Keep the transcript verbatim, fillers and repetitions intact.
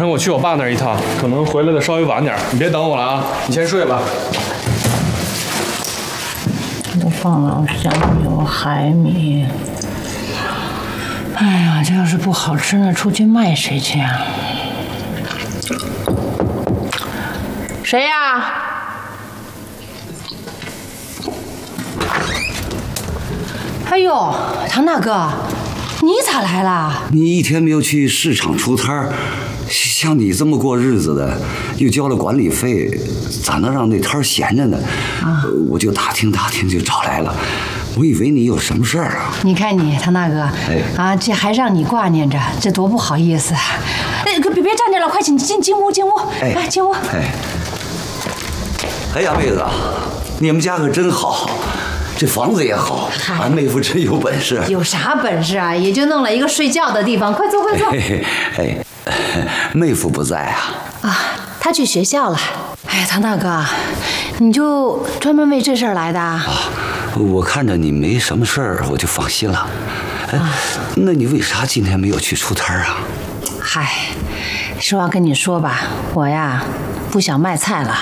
上我去我爸那儿一趟，可能回来的稍微晚点，你别等我了啊，你先睡吧。 都放了香油、海米。哎呀，这要是不好吃，那出去卖谁去啊？谁呀？哎呦，唐大哥，你咋来了？ 你一天没有去市场出摊儿，像你这么过日子的，又交了管理费，咋能让那摊儿闲着呢？啊，我就打听打听就找来了。我以为你有什么事儿啊？ 你看你，唐大哥，哎，啊，这还让你挂念着，这多不好意思啊！哎，可别别站着了，快请进进屋，进屋，哎，进屋。 哎，哎呀，妹子，你们家可真好，这房子也好，俺妹夫真有本事。 有啥本事啊？也就弄了一个睡觉的地方，快坐，快坐。 哎，妹夫不在啊？ 啊，他去学校了。哎，唐大哥，你就专门为这事儿来的啊？ 我看着你没什么事儿，我就放心了。哎，那你为啥今天没有去出摊啊？ 嗨，实话跟你说吧，我呀不想卖菜了。